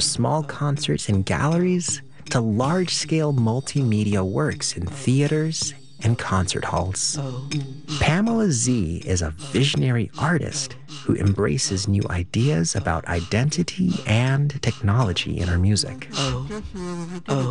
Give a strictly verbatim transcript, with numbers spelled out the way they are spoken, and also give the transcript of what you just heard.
small concerts in galleries to large-scale multimedia works in theaters and concert halls. Oh. Pamela Z is a visionary artist who embraces new ideas about identity and technology in her music. Oh. Oh.